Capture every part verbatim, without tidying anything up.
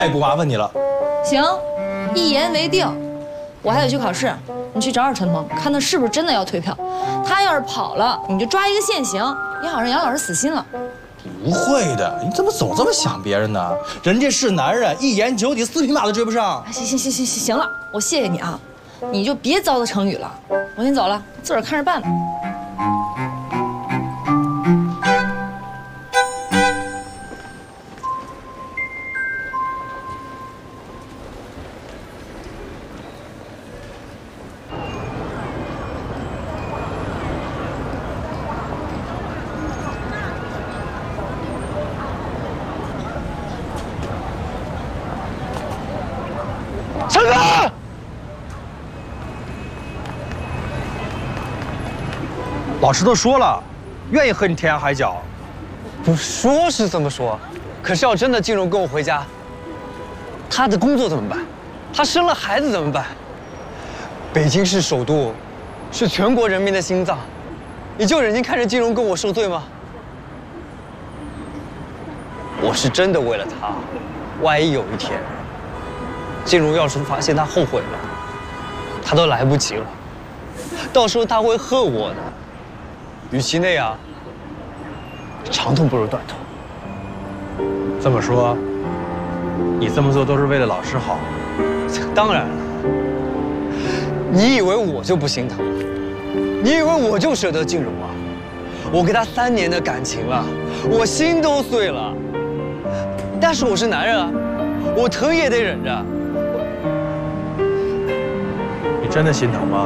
也不麻烦你了。 行，一言为定。我还得去考试，你去找找陈鹏，看他是不是真的要退票。他要是跑了，你就抓一个现行，也好让杨老师死心了。 不会的，你怎么总这么想别人呢？人家是男人，一言九鼎，四匹马都追不上。 行行行行行行了，我谢谢你啊，你就别糟蹋成语了。我先走了，自个儿看着办吧。 陈哥， 老师都说了，愿意和你天涯海角。 不说是这么说，可是要真的静茹跟我回家，她的工作怎么办？她生了孩子怎么办？北京是首都，是全国人民的心脏，你就忍心看着静茹跟我受罪吗？我是真的为了她，万一有一天。 静茹要是发现他后悔了，他都来不及了。到时候他会恨我的。与其那样，长痛不如短痛。 这么说，你这么做都是为了老师好？ 当然了。你以为我就不心疼了？你以为我就舍得静茹啊？我给她三年的感情了，我心都碎了。但是我是男人啊，我疼也得忍着。 真的心疼吗？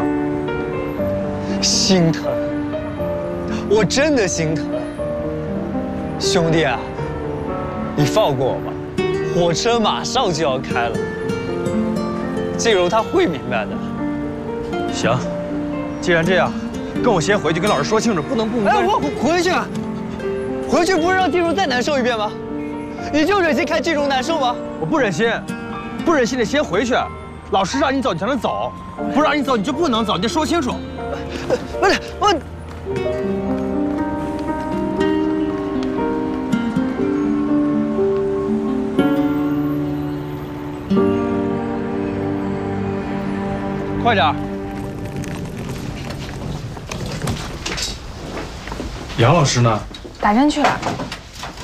心疼，我真的心疼。兄弟啊，你放过我吧，火车马上就要开了。静茹她会明白的。 行，既然这样，跟我先回去跟老师说清楚，不能不明白。 哎，我回去啊，回去不是让静茹再难受一遍吗？你就忍心看静茹难受吗？ 我不忍心，不忍心，得先回去。 老师让你走，你才能走；不让你走，你就不能走。你得说清楚。 不是我，快点！ 杨老师呢？ 打针去了。